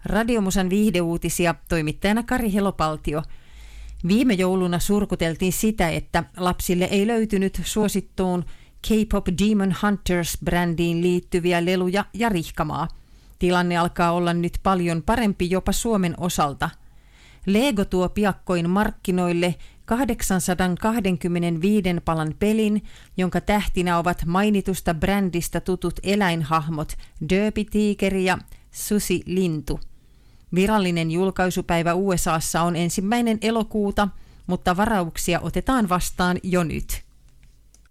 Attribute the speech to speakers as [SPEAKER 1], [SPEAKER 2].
[SPEAKER 1] Radiomusan viihdeuutisia, toimittajana Kari Helopaltio. Viime jouluna surkuteltiin sitä, että lapsille ei löytynyt suosittuun K-pop Demon Hunters-brändiin liittyviä leluja ja rihkamaa. Tilanne alkaa olla nyt paljon parempi jopa Suomen osalta. Lego tuo piakkoin markkinoille 825 palan pelin, jonka tähtinä ovat mainitusta brändistä tutut eläinhahmot Derpy-tiikeri ja Susi-lintu. Virallinen julkaisupäivä USAssa on 1. elokuuta, mutta varauksia otetaan vastaan jo nyt.